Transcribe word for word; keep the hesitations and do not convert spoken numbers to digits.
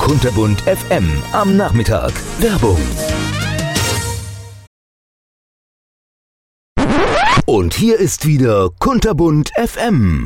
Kunterbunt F M am Nachmittag. Werbung. Und hier ist wieder Kunterbunt F M.